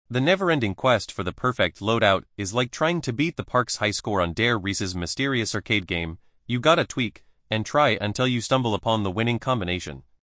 The never-ending quest for the perfect loadout is like trying to beat the park's high score on Dare Reese's mysterious arcade game. You gotta tweak and try until you stumble upon the winning combination.